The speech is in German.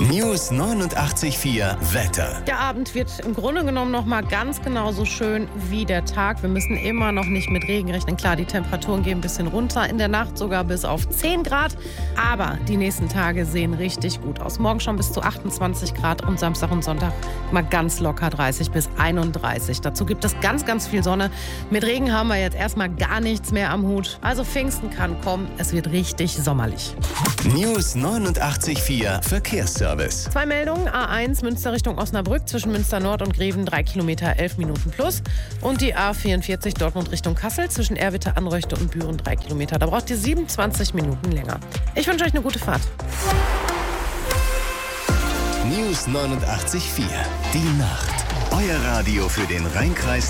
News 89.4 Wetter. Der Abend wird im Grunde genommen noch mal ganz genauso schön wie der Tag. Wir müssen immer noch nicht mit Regen rechnen. Klar, die Temperaturen gehen ein bisschen runter. In der Nacht sogar bis auf 10 Grad. Aber die nächsten Tage sehen richtig gut aus. Morgen schon bis zu 28 Grad und Samstag und Sonntag mal ganz locker 30 bis 31. Dazu gibt es ganz, ganz viel Sonne. Mit Regen haben wir jetzt erstmal gar nichts mehr am Hut. Also Pfingsten kann kommen. Es wird richtig sommerlich. News 89.4 Verkehrsservice. 2 Meldungen. A1 Münster Richtung Osnabrück zwischen Münster Nord und Greven 3 Kilometer 11 Minuten plus. Und die A44 Dortmund Richtung Kassel zwischen Erwitte, Anreuchte und Büren 3 Kilometer. Da braucht ihr 27 Minuten länger. Ich wünsche euch eine gute Fahrt. News 89.4 Die Nacht. Euer Radio für den Rheinkreis